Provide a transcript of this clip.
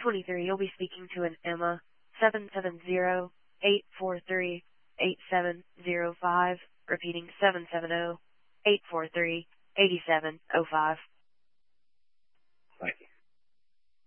23, you'll be speaking to an Emma. 770-843-8705. Repeating 770-843-8705.